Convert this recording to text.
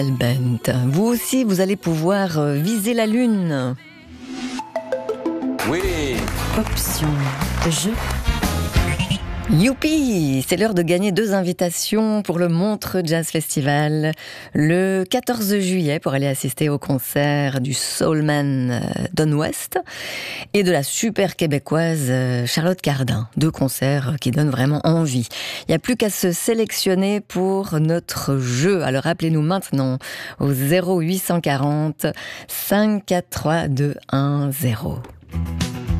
Bent. Vous aussi, vous allez pouvoir viser la lune. Oui. Option jeu. Youpi! C'est l'heure de gagner 2 invitations pour le Montreux Jazz Festival le 14 juillet pour aller assister au concert du soulman Don West et de la super québécoise Charlotte Cardin. 2 concerts qui donnent vraiment envie. Il n'y a plus qu'à se sélectionner pour notre jeu. Alors appelez-nous maintenant au 0840 543 210.